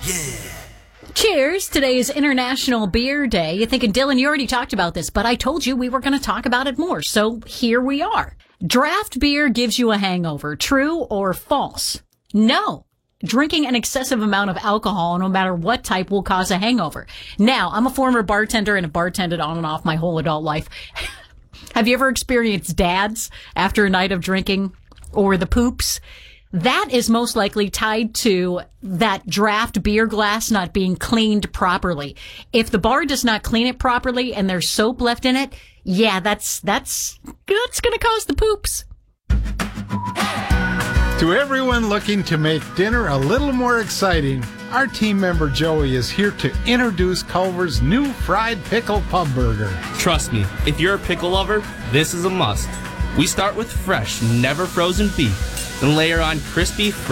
Cheers. Today is International Beer Day. You're thinking, Dylan, you already talked about this, but I told you we were going to talk about it more. So here we are. Draft beer gives you a hangover. True or false? No. Drinking an excessive amount of alcohol, no matter what type, will cause a hangover. Now, I'm a former bartender and have bartended on and off my whole adult life. Have you ever experienced dads after a night of drinking, or the poops? That is most likely tied to that draft beer glass not being cleaned properly. If the bar does not clean it properly and there's soap left in it, yeah, that's going to cause the poops. To everyone looking to make dinner a little more exciting, our team member Joey is here to introduce Culver's new fried pickle pub burger. Trust me, if you're a pickle lover, this is a must. We start with fresh, never frozen beef, then layer on crispy,